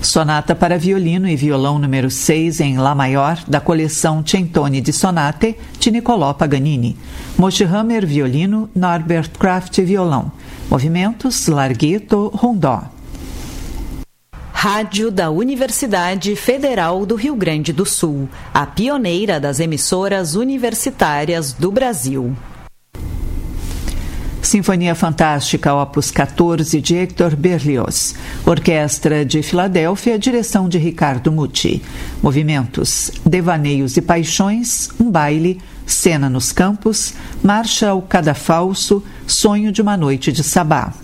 Sonata para violino e violão número 6 em Lá maior, da coleção Centoni di Sonate, de Niccolò Paganini. Moshe Hammer, violino, Norbert Kraft, violão. Movimentos, larghetto, rondó. Rádio da Universidade Federal do Rio Grande do Sul, a pioneira das emissoras universitárias do Brasil. Sinfonia Fantástica, opus 14, de Hector Berlioz. Orquestra de Filadélfia, direção de Ricardo Muti. Movimentos, devaneios e paixões, um baile, cena nos campos, marcha ao cadafalso, sonho de uma noite de Sabá.